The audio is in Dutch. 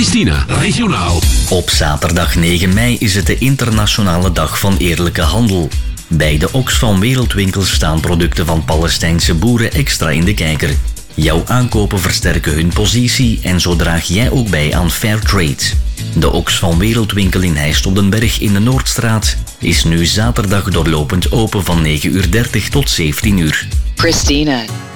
Christina, regionaal. Op zaterdag 9 mei is het de internationale dag van eerlijke handel. Bij de Oxfam Wereldwinkel staan producten van Palestijnse boeren extra in de kijker. Jouw aankopen versterken hun positie en zo draag jij ook bij aan Fairtrade. De Oxfam Wereldwinkel in Heist op den Berg in de Noordstraat is nu zaterdag doorlopend open van 9:30 tot 17 uur. Christina.